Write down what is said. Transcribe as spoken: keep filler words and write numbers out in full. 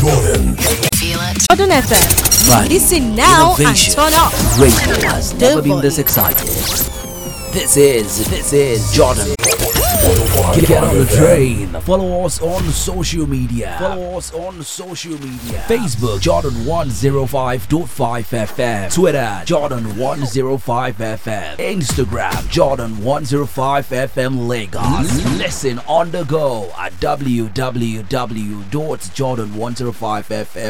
Jordan. Feel it. Jordan F M. Right. Listen now Innovation. and turn up. Radio has The never been this voice. excited. This is, this is Jordan. Get on the train. Follow us on social media. Follow us on social media. Facebook Jordan one oh five point five F M. Twitter Jordan one oh five F M. Instagram Jordan one oh five F M Lagos. Listen on the go at w w w dot jordan one oh five f m